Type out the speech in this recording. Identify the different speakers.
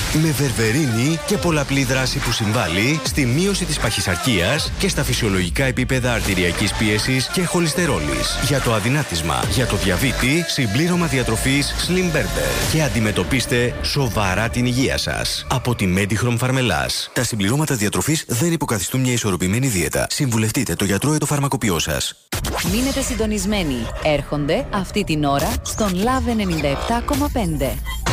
Speaker 1: Με βερβερίνη και πολλαπλή δράση που συμβάλλει στη μείωση της παχυσαρκίας και στα φυσιολογικά επίπεδα αρτηριακής πίεσης και χολυστερόλης. Για το αδυνάτισμα, για το διαβήτη, συμπλήρωμα διατροφής Slim Berber. Και αντιμετωπίστε σοβαρά την υγεία σας. Από τη Medichrome Farmelas. Τα συμπληρώματα διατροφής δεν υποκαθιστούν μια ισορροπημένη δίαιτα. Συμβουλευτείτε το γιατρό ή το φαρμακοποιό σας.
Speaker 2: Μείνετε συντονισμένοι. Έρχονται αυτή την ώρα στον Love 97,5.